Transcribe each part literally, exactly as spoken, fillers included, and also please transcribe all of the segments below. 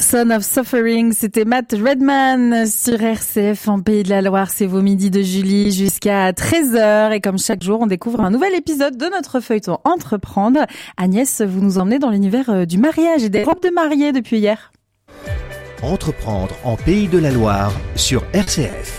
Son of Suffering, c'était Matt Redman sur R C F en Pays de la Loire. C'est vos midis de Julie jusqu'à treize heures. Et comme chaque jour, on découvre un nouvel épisode de notre feuilleton Entreprendre. Agnès, vous nous emmenez dans l'univers du mariage et des robes de mariée depuis hier. Entreprendre en Pays de la Loire sur R C F.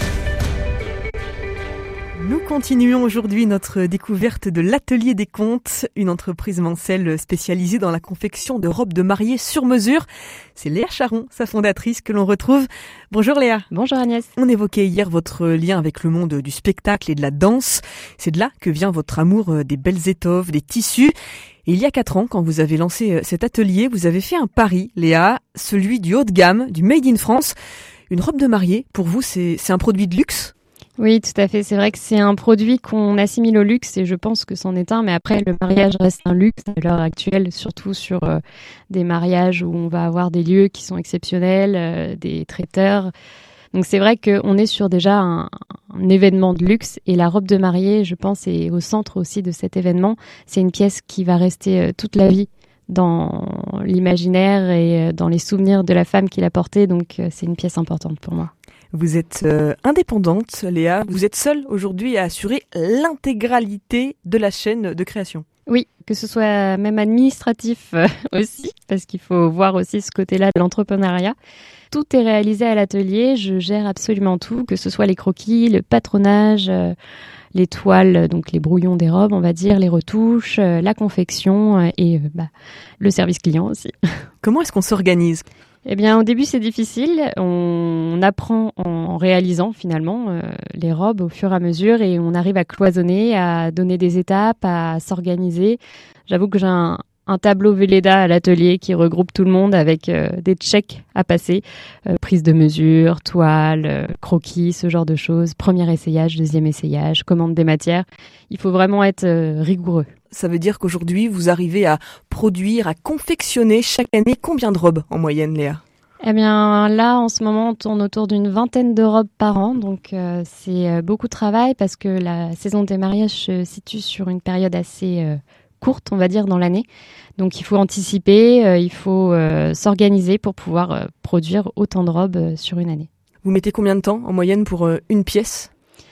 Nous continuons aujourd'hui notre découverte de l'Atelier des Contes, une entreprise mancelle spécialisée dans la confection de robes de mariée sur mesure. C'est Léa Charon, sa fondatrice, que l'on retrouve. Bonjour Léa. Bonjour Agnès. On évoquait hier votre lien avec le monde du spectacle et de la danse. C'est de là que vient votre amour des belles étoffes, des tissus. Et il y a quatre ans, quand vous avez lancé cet atelier, vous avez fait un pari, Léa, celui du haut de gamme, du Made in France. Une robe de mariée, pour vous, c'est, c'est un produit de luxe ? Oui, tout à fait. C'est vrai que c'est un produit qu'on assimile au luxe et je pense que c'en est un. Mais après, le mariage reste un luxe à l'heure actuelle, surtout sur euh, des mariages où on va avoir des lieux qui sont exceptionnels, euh, des traiteurs. Donc c'est vrai qu'on est sur déjà un, un événement de luxe et la robe de mariée, je pense, est au centre aussi de cet événement. C'est une pièce qui va rester euh, toute la vie dans l'imaginaire et euh, dans les souvenirs de la femme qui l'a portée. Donc euh, c'est une pièce importante pour moi. Vous êtes euh, indépendante, Léa. Vous êtes seule aujourd'hui à assurer l'intégralité de la chaîne de création. Oui, que ce soit même administratif euh, aussi, parce qu'il faut voir aussi ce côté-là de l'entrepreneuriat. Tout est réalisé à l'atelier. Je gère absolument tout, que ce soit les croquis, le patronage, euh, les toiles, donc les brouillons des robes, on va dire, les retouches, euh, la confection euh, et euh, bah, le service client aussi. Comment est-ce qu'on s'organise ? Eh bien, au début, c'est difficile. On apprend en réalisant finalement euh, les robes au fur et à mesure et on arrive à cloisonner, à donner des étapes, à s'organiser. J'avoue que j'ai un, un tableau Velleda à l'atelier qui regroupe tout le monde avec euh, des checks à passer, euh, prise de mesure, toile, euh, croquis, ce genre de choses. Premier essayage, deuxième essayage, commande des matières. Il faut vraiment être euh, rigoureux. Ça veut dire qu'aujourd'hui, vous arrivez à produire, à confectionner chaque année combien de robes en moyenne, Léa ? Eh bien là, en ce moment, on tourne autour d'une vingtaine de robes par an. Donc euh, c'est euh, beaucoup de travail parce que la saison des mariages se situe sur une période assez euh, courte, on va dire, dans l'année. Donc il faut anticiper, euh, il faut euh, s'organiser pour pouvoir euh, produire autant de robes euh, sur une année. Vous mettez combien de temps en moyenne pour euh, une pièce ?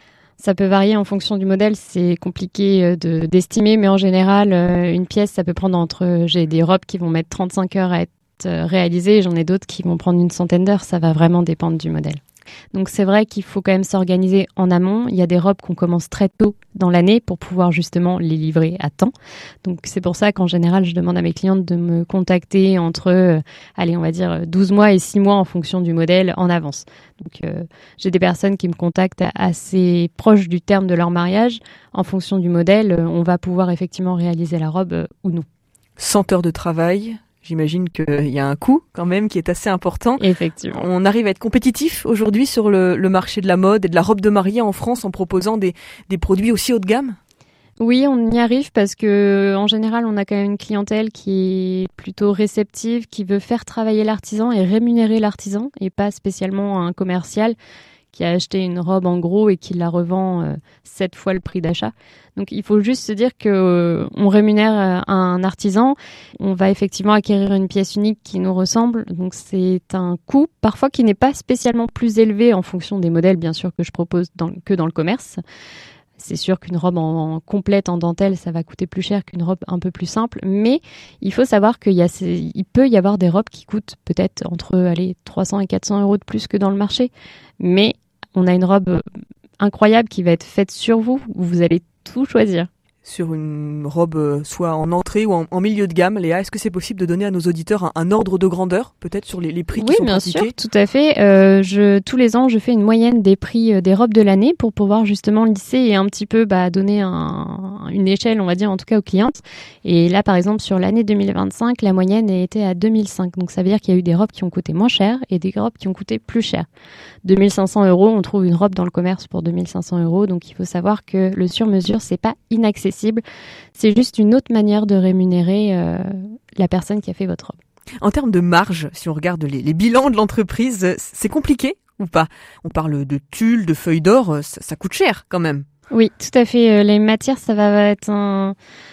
Ça peut varier en fonction du modèle, c'est compliqué de, d'estimer, mais en général, une pièce, ça peut prendre entre... J'ai des robes qui vont mettre trente-cinq heures à être réalisées, j'en ai d'autres qui vont prendre une centaine d'heures, ça va vraiment dépendre du modèle. Donc c'est vrai qu'il faut quand même s'organiser en amont. Il y a des robes qu'on commence très tôt dans l'année pour pouvoir justement les livrer à temps. Donc c'est pour ça qu'en général, je demande à mes clientes de me contacter entre, euh, allez, on va dire douze mois et six mois en fonction du modèle en avance. Donc euh, j'ai des personnes qui me contactent assez proches du terme de leur mariage. En fonction du modèle, euh, on va pouvoir effectivement réaliser la robe euh, ou non. cent heures de travail. J'imagine qu'il y a un coût quand même qui est assez important. Effectivement. On arrive à être compétitif aujourd'hui sur le, le marché de la mode et de la robe de mariée en France en proposant des, des produits aussi haut de gamme ? Oui, on y arrive parce que en général, on a quand même une clientèle qui est plutôt réceptive, qui veut faire travailler l'artisan et rémunérer l'artisan et pas spécialement un commercial qui a acheté une robe en gros et qui la revend euh, sept fois le prix d'achat. Donc il faut juste se dire que euh, on rémunère euh, un artisan, on va effectivement acquérir une pièce unique qui nous ressemble. Donc c'est un coût parfois qui n'est pas spécialement plus élevé en fonction des modèles bien sûr que je propose dans, que dans le commerce. C'est sûr qu'une robe en, en complète en dentelle, ça va coûter plus cher qu'une robe un peu plus simple, mais il faut savoir qu'il y a ces, il peut y avoir des robes qui coûtent peut-être entre allez, trois cents et quatre cents euros de plus que dans le marché. Mais on a une robe incroyable qui va être faite sur vous, où vous allez tout choisir. Sur une robe soit en entrée ou en, en milieu de gamme, Léa, est-ce que c'est possible de donner à nos auditeurs un, un ordre de grandeur, peut-être sur les, les prix qui oui, sont bien pratiqués ? sûr, tout à fait. Euh, je, tous les ans, je fais une moyenne des prix euh, des robes de l'année pour pouvoir justement lisser et un petit peu bah, donner un, une échelle, on va dire, en tout cas aux clientes. Et là, par exemple, sur l'année deux mille vingt-cinq, la moyenne était à deux mille cinq. Donc ça veut dire qu'il y a eu des robes qui ont coûté moins cher et des robes qui ont coûté plus cher. deux mille cinq cents euros, on trouve une robe dans le commerce pour deux mille cinq cents euros. Donc il faut savoir que le sur-mesure, c'est pas inaccessible. C'est juste une autre manière de rémunérer euh, la personne qui a fait votre robe. En termes de marge, si on regarde les, les bilans de l'entreprise, c'est compliqué ou pas ? On parle de tulle, de feuilles d'or, ça, ça coûte cher quand même. Oui, tout à fait. Les matières, ça va être un...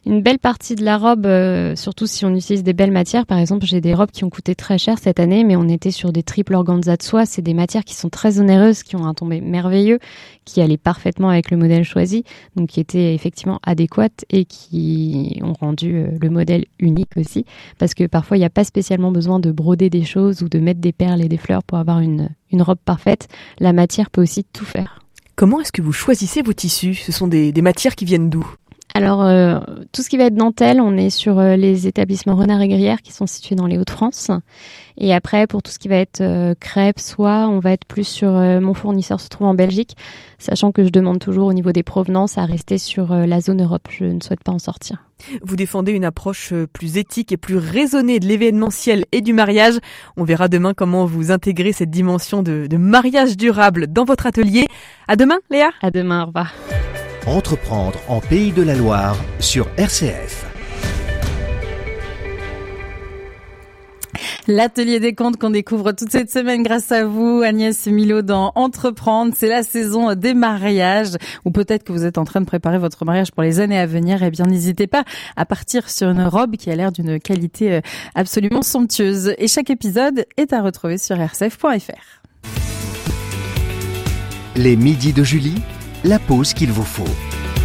Une belle partie de la robe, euh, surtout si on utilise des belles matières. Par exemple, j'ai des robes qui ont coûté très cher cette année, mais on était sur des triples organza de soie. C'est des matières qui sont très onéreuses, qui ont un tombé merveilleux, qui allaient parfaitement avec le modèle choisi, donc qui étaient effectivement adéquates et qui ont rendu euh, le modèle unique aussi. Parce que parfois, il n'y a pas spécialement besoin de broder des choses ou de mettre des perles et des fleurs pour avoir une, une robe parfaite. La matière peut aussi tout faire. Comment est-ce que vous choisissez vos tissus ? Ce sont des, des matières qui viennent d'où ? Alors, euh, tout ce qui va être dentelle, on est sur euh, les établissements Renard et Gruyère qui sont situés dans les Hauts-de-France. Et après, pour tout ce qui va être euh, crêpe, soie, on va être plus sur... Euh, mon fournisseur se trouve en Belgique, sachant que je demande toujours au niveau des provenances à rester sur euh, la zone Europe. Je ne souhaite pas en sortir. Vous défendez une approche plus éthique et plus raisonnée de l'événementiel et du mariage. On verra demain comment vous intégrez cette dimension de, de mariage durable dans votre atelier. À demain, Léa. À demain, au revoir. Entreprendre en Pays de la Loire sur R C F. L'atelier des contes qu'on découvre toute cette semaine grâce à vous, Agnès Milot, dans Entreprendre. C'est la saison des mariages, ou peut-être que vous êtes en train de préparer votre mariage pour les années à venir. Eh bien, n'hésitez pas à partir sur une robe qui a l'air d'une qualité absolument somptueuse. Et chaque épisode est à retrouver sur r c f point f r. Les midis de Julie, la pause qu'il vous faut.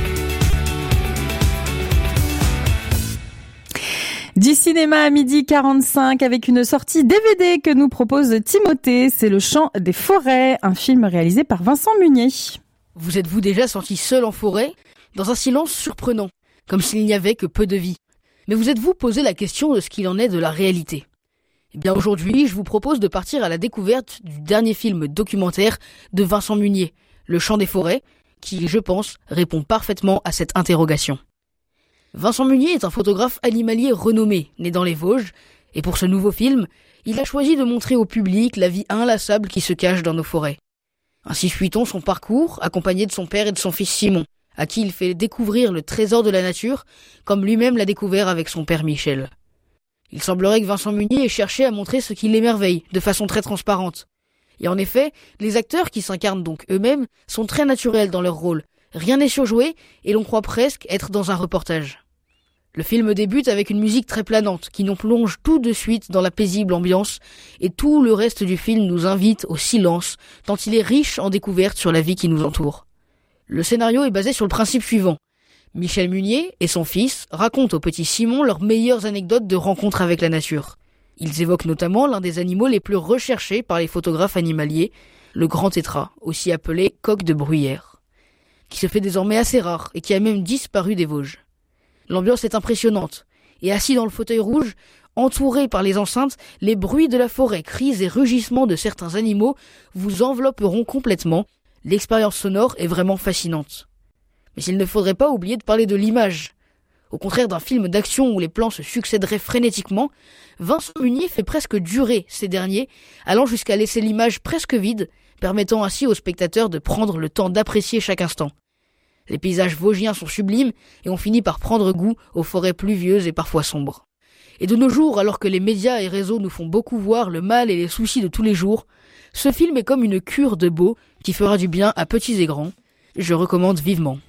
Du cinéma à midi quarante-cinq avec une sortie D V D que nous propose Timothée. C'est Le Chant des Forêts, un film réalisé par Vincent Munier. Vous êtes-vous déjà senti seul en forêt, dans un silence surprenant, comme s'il n'y avait que peu de vie? Mais vous êtes-vous posé la question de ce qu'il en est de la réalité? Eh bien aujourd'hui, je vous propose de partir à la découverte du dernier film documentaire de Vincent Munier, Le Chant des Forêts, qui, je pense, répond parfaitement à cette interrogation. Vincent Munier est un photographe animalier renommé, né dans les Vosges, et pour ce nouveau film, il a choisi de montrer au public la vie inlassable qui se cache dans nos forêts. Ainsi suit-on son parcours, accompagné de son père et de son fils Simon, à qui il fait découvrir le trésor de la nature, comme lui-même l'a découvert avec son père Michel. Il semblerait que Vincent Munier ait cherché à montrer ce qui l'émerveille, de façon très transparente. Et en effet, les acteurs qui s'incarnent donc eux-mêmes sont très naturels dans leur rôle. Rien n'est surjoué et l'on croit presque être dans un reportage. Le film débute avec une musique très planante qui nous plonge tout de suite dans la paisible ambiance et tout le reste du film nous invite au silence tant il est riche en découvertes sur la vie qui nous entoure. Le scénario est basé sur le principe suivant. Michel Munier et son fils racontent au petit Simon leurs meilleures anecdotes de rencontres avec la nature. Ils évoquent notamment l'un des animaux les plus recherchés par les photographes animaliers, le grand tétras, aussi appelé coq de bruyère, qui se fait désormais assez rare et qui a même disparu des Vosges. L'ambiance est impressionnante, et assis dans le fauteuil rouge, entouré par les enceintes, les bruits de la forêt, cris et rugissements de certains animaux vous envelopperont complètement. L'expérience sonore est vraiment fascinante. Mais il ne faudrait pas oublier de parler de l'image. Au contraire d'un film d'action où les plans se succéderaient frénétiquement, Vincent Munier fait presque durer ces derniers, allant jusqu'à laisser l'image presque vide, permettant ainsi aux spectateurs de prendre le temps d'apprécier chaque instant. Les paysages vosgiens sont sublimes et on finit par prendre goût aux forêts pluvieuses et parfois sombres. Et de nos jours, alors que les médias et réseaux nous font beaucoup voir le mal et les soucis de tous les jours, ce film est comme une cure de beau qui fera du bien à petits et grands. Je recommande vivement.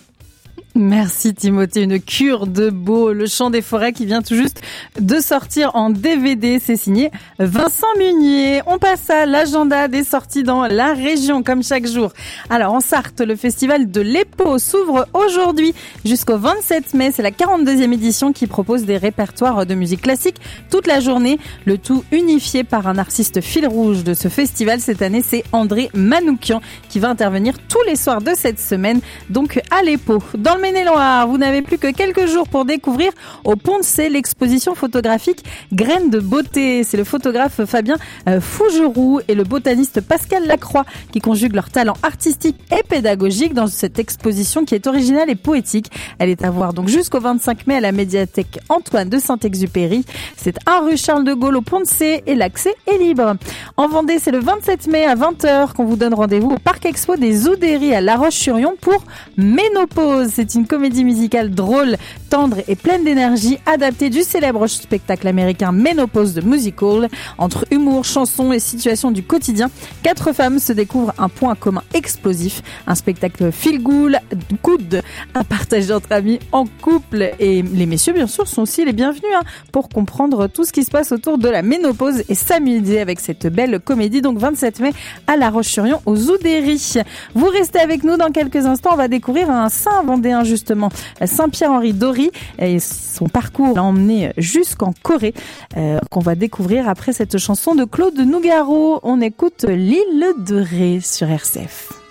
Merci Timothée, une cure de beau, Le Chant des Forêts qui vient tout juste de sortir en D V D, c'est signé Vincent Munier. On passe à l'agenda des sorties dans la région comme chaque jour. Alors en Sarthe, le festival de l'Epau s'ouvre aujourd'hui jusqu'au vingt-sept mai, c'est la quarante-deuxième édition qui propose des répertoires de musique classique toute la journée, le tout unifié par un artiste fil rouge de ce festival cette année, c'est André Manoukian qui va intervenir tous les soirs de cette semaine, donc à l'Epau. Dans le Maine-et-Loire, vous n'avez plus que quelques jours pour découvrir au Pont de Cé l'exposition photographique Graines de beauté. C'est le photographe Fabien Fougeroux et le botaniste Pascal Lacroix qui conjuguent leurs talents artistiques et pédagogiques dans cette exposition qui est originale et poétique. Elle est à voir donc jusqu'au vingt-cinq mai à la médiathèque Antoine de Saint-Exupéry. C'est un rue Charles de Gaulle au Pont de Cé et l'accès est libre. En Vendée, c'est le vingt-sept mai à vingt heures qu'on vous donne rendez-vous au Parc Expo des Oudéries à La Roche-sur-Yon pour Ménopause. C'est C'est une comédie musicale drôle, tendre et pleine d'énergie, adaptée du célèbre spectacle américain Ménopause de Musical. Entre humour, chansons et situations du quotidien, quatre femmes se découvrent un point commun explosif. Un spectacle feel good, good à partager entre amis, en couple. Et les messieurs, bien sûr, sont aussi les bienvenus hein, pour comprendre tout ce qui se passe autour de la ménopause et s'amuser avec cette belle comédie. Donc vingt-sept mai à La Roche-sur-Yon, aux Oudéry. Vous restez avec nous dans quelques instants. On va découvrir un saint vendéen justement, Saint-Pierre-Henri d'Ory. Et son parcours l'a emmené jusqu'en Corée, euh, qu'on va découvrir après cette chanson de Claude Nougaro. On écoute L'île de Ré sur R C F.